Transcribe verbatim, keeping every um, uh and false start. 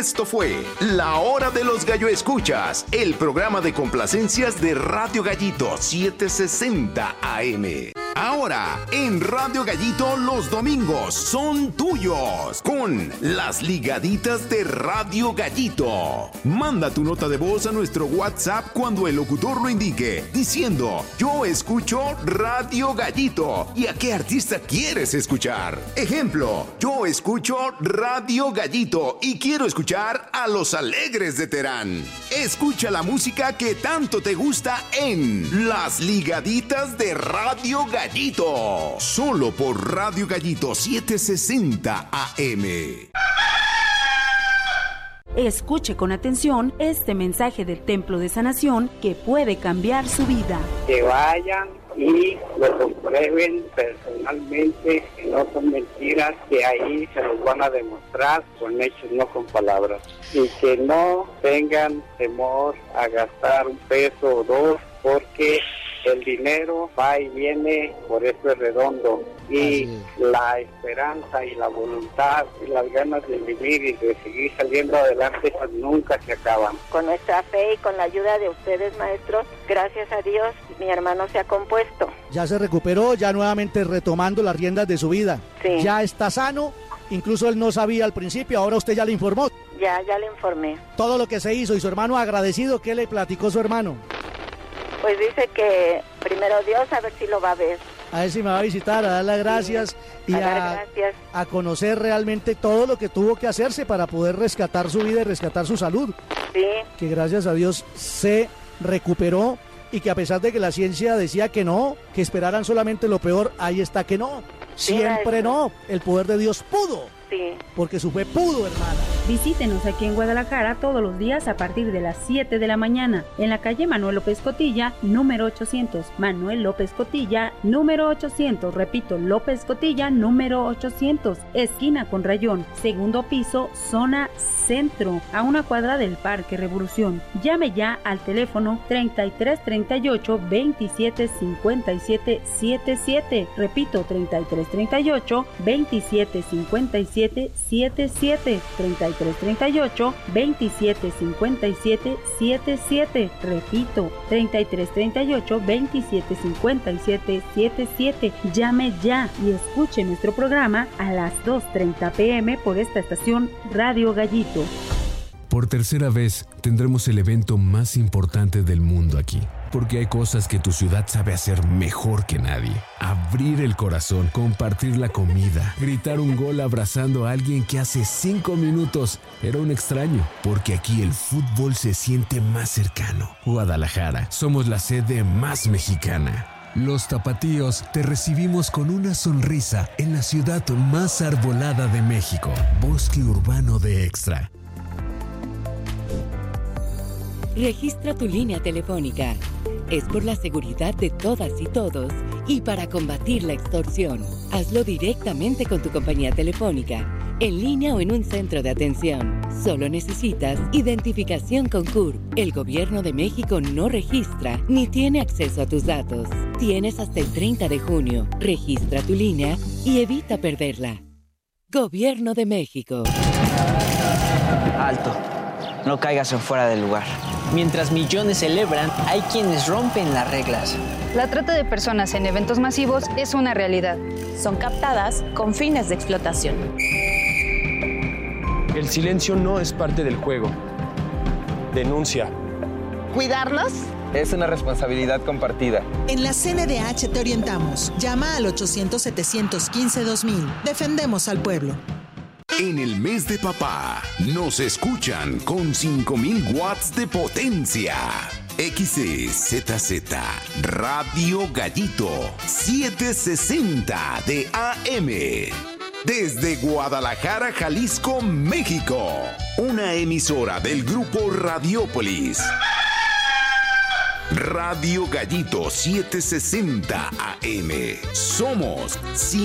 Esto fue La Hora de los Gallo Escuchas, el programa de complacencias de Radio Gallito setecientos sesenta A M. Ahora, en Radio Gallito, los domingos son tuyos, con las ligaditas de Radio Gallito. Manda tu nota de voz a nuestro WhatsApp cuando el locutor lo indique, diciendo, yo escucho Radio Gallito, y a qué artista quieres escuchar. Ejemplo, yo escucho Radio Gallito y quiero escuchar a Los Alegres de Terán. Escucha la música que tanto te gusta en Las Ligaditas de Radio Gallito, solo por Radio Gallito setecientos sesenta A M. Escuche con atención este mensaje del Templo de Sanación que puede cambiar su vida. Que vayan y lo comprueben personalmente, que no son mentiras, que ahí se los van a demostrar con hechos, no con palabras. Y que no tengan temor a gastar un peso o dos, porque el dinero va y viene, por eso es redondo. Y la esperanza y la voluntad y las ganas de vivir y de seguir saliendo adelante, pues nunca se acaban. Con nuestra fe y con la ayuda de ustedes, maestros, gracias a Dios, mi hermano se ha compuesto. Ya se recuperó, ya nuevamente retomando las riendas de su vida. Sí. Ya está sano, incluso él no sabía al principio, ahora usted ya le informó. Ya, ya le informé. Todo lo que se hizo, y su hermano agradecido. ¿Qué le platicó su hermano? Pues dice que primero Dios, a ver si lo va a ver. A ver si me va a visitar, a dar las gracias, sí, y a, a, gracias. a conocer realmente todo lo que tuvo que hacerse para poder rescatar su vida y rescatar su salud. Sí. Que gracias a Dios se recuperó, y que a pesar de que la ciencia decía que no, que esperaran solamente lo peor, ahí está que no. Sí, siempre no. El poder de Dios pudo. Sí. Porque su fe pudo, hermana. Visítenos aquí en Guadalajara todos los días a partir de las siete de la mañana, en la calle Manuel López Cotilla, número ochocientos. Manuel López Cotilla, número ochocientos. Repito, López Cotilla, número ochocientos. Esquina con Rayón, segundo piso, zona centro, a una cuadra del Parque Revolución. Llame ya al teléfono treinta y tres treinta y ocho veintisiete cincuenta y siete setenta y siete. Repito, treinta y tres treinta y ocho veintisiete cincuenta y siete setenta y siete. treinta y tres treinta y ocho veintisiete cincuenta y siete setenta y siete. Repito, treinta y tres treinta y ocho veintisiete cincuenta y siete setenta y siete. Llame ya y escuche nuestro programa a las dos treinta pm por esta estación Radio Gallito. Por tercera vez tendremos el evento más importante del mundo aquí, porque hay cosas que tu ciudad sabe hacer mejor que nadie. Abrir el corazón, compartir la comida, gritar un gol abrazando a alguien que hace cinco minutos era un extraño, porque aquí el fútbol se siente más cercano. Guadalajara, somos la sede más mexicana. Los tapatíos te recibimos con una sonrisa en la ciudad más arbolada de México, Bosque Urbano de Extra. Registra tu línea telefónica. Es por la seguridad de todas y todos y para combatir la extorsión. Hazlo directamente con tu compañía telefónica, en línea o en un centro de atención. Solo necesitas identificación con C U R P. El Gobierno de México no registra ni tiene acceso a tus datos. Tienes hasta el treinta de junio. Registra tu línea y evita perderla. Gobierno de México. Alto. No caigas en fuera del lugar. Mientras millones celebran, hay quienes rompen las reglas. La trata de personas en eventos masivos es una realidad. Son captadas con fines de explotación. El silencio no es parte del juego. Denuncia. ¿Cuidarlos? Es una responsabilidad compartida. En la C N D H te orientamos. Llama al ochocientos setecientos quince dos mil. Defendemos al pueblo. En el mes de papá, nos escuchan con cinco mil watts de potencia. X E Z Z Radio Gallito setecientos sesenta de A M. Desde Guadalajara, Jalisco, México. Una emisora del grupo Radiópolis. Radio Gallito setecientos sesenta A M. Somos